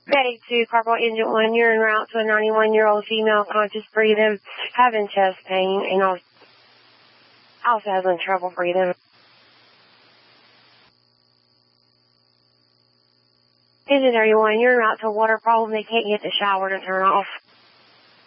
Betty 2, carpal engine 1, you're en route to a 91-year-old female, conscious breathing, having chest pain, and also having trouble breathing. Engine 31, you're en route to a water problem, they can't get the shower to turn off.